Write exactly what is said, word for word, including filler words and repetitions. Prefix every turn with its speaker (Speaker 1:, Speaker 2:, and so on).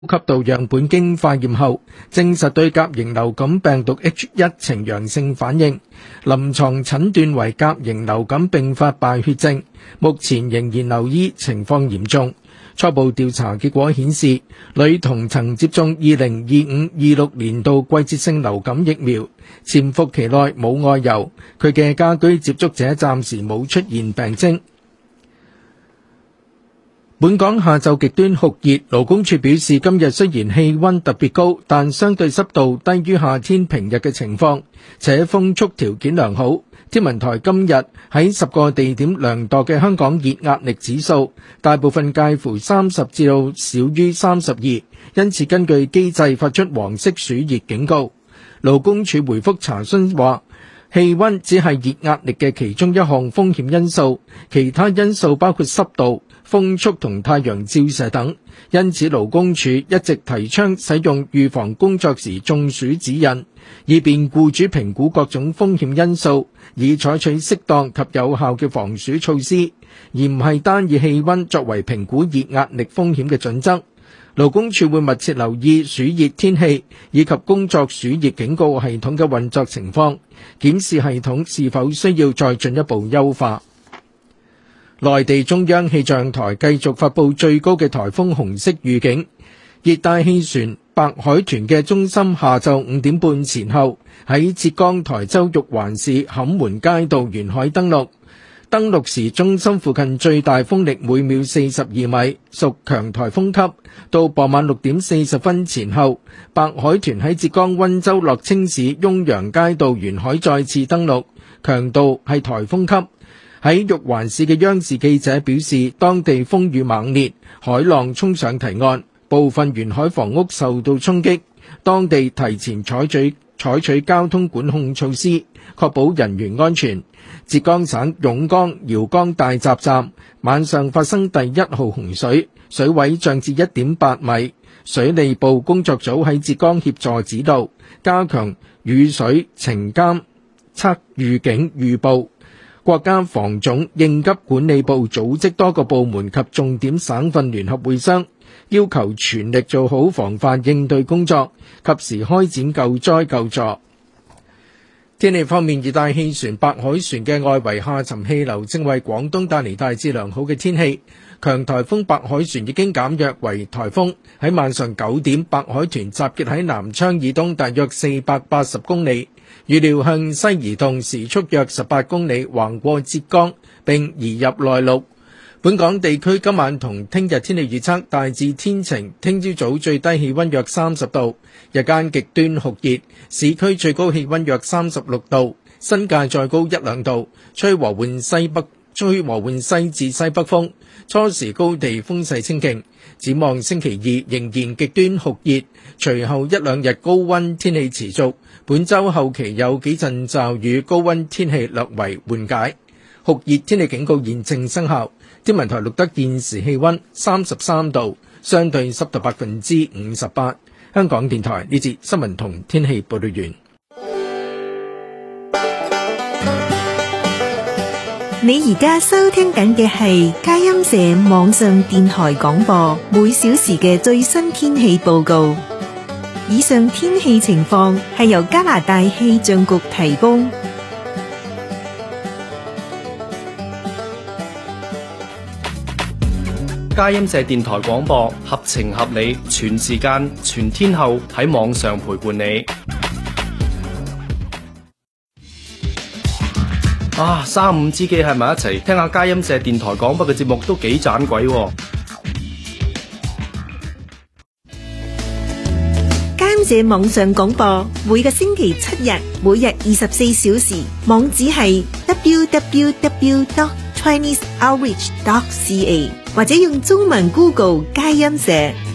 Speaker 1: 吸道樣本經化驗後，證實對甲型流感病毒 H 一 呈陽性反應，臨床診斷為甲型流感併發敗血症，目前仍然留醫，情況嚴重。初步調查結果顯示，女童曾接種二零二五二六年度季節性流感疫苗，潛伏期內冇外遊，佢嘅家居接觸者暫時冇出現病徵。本港下晝極端酷熱，勞工處表示今日雖然氣溫特別高，但相對濕度低於夏天平日嘅情況，且風速條件良好。天文台今日喺十個地點量度嘅香港熱壓力指數，大部分介乎三十至到少於三十二，因此根據機制發出黃色暑熱警告。勞工處回覆查詢話，氣溫只係熱壓力嘅其中一項風險因素，其他因素包括濕度、風速同太陽照射等，因此勞工處一直提倡使用預防工作時中暑指引，以便僱主評估各種風險因素，以採取適當及有效嘅防暑措施，而唔係單以氣溫作為評估熱壓力風險嘅準則。勞工處會密切留意暑熱天氣以及工作暑熱警告系統嘅運作情況，檢視系統是否需要再進一步優化。內地中央氣象台繼續發布最高嘅颱風紅色預警，熱帶氣旋白海豚嘅中心下晝五點半前後喺浙江台州玉環市坎門街道沿海登陸。登陸時中心附近最大風力每秒四十二米，屬強颱風級。到傍晚六點四十分前後，白海豚喺浙江溫州樂清市雍陽街道沿海再次登陸，強度係颱風級。喺玉環市嘅央視記者表示，當地風雨猛烈，海浪衝上堤岸，部分沿海房屋受到衝擊，當地提前採取採取交通管控措施，確保人員安全。浙江省甬江瑤江大集站晚上發生第一號洪水，水位漲至一點八米。水利部工作組喺浙江協助指導，加強雨水情監測預警預報。國家防總應急管理部組織多個部門及重點省份聯合會商，要求全力做好防範應對工作，及時開展救災救助。天氣方面，熱帶氣旋白海旋嘅外圍下沉氣流正為廣東帶嚟大致良好嘅天氣。強颱風白海旋已經減弱為颱風，喺晚上九點，白海豚集結喺南昌以東大約四百八十公里，預料向西移動，時速約十八公里，橫過浙江並移入內陸。本港地區今晚同聽日天氣預測大致天晴，聽朝早最低氣溫約三十度，日間極端酷熱，市區最高氣溫約三十六度，新界再高一兩度，吹和緩西北吹和緩西至西北風，初時高地風勢清勁。展望星期二仍然極端酷熱，隨後一兩日高溫天氣持續，本週後期有幾陣驟雨，高溫天氣略為緩解。酷熱天氣警告現正生效。天文台錄得現時氣溫三十三度，相對濕度百分之五十八。香港電台呢節新聞同天氣報道完。
Speaker 2: 你而家收聽緊嘅係佳音社網上電台廣播，每小時嘅最新天氣報告。以上天氣情況係由加拿大氣象局提供。
Speaker 3: 佳音社電台廣播，合情合理，全時間全天候喺網上陪伴你。啊，三五知己喺埋一齊，聽下佳音社電台廣播嘅節目都幾盞鬼喎。
Speaker 2: 佳音社網上廣播，每個星期七日，每日二十四小時，網址係 double-u double-u double-u dot chinese outreach dot c a。或者用中文 Google 佳音社